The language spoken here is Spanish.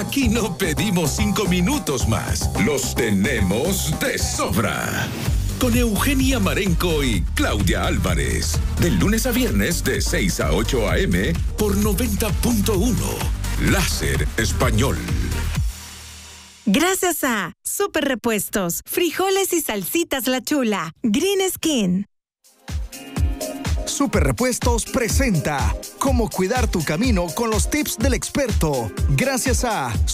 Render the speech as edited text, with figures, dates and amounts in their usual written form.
Aquí no pedimos 5 minutos más, los tenemos de sobra. Con Eugenia Marenco y Claudia Álvarez, de lunes a viernes de 6 a 8 a.m. por 90.1, Láser Español. Gracias a Super Repuestos, frijoles y salsitas La Chula, Green Skin. Super Repuestos presenta Cómo cuidar tu camino con los tips del experto. Gracias a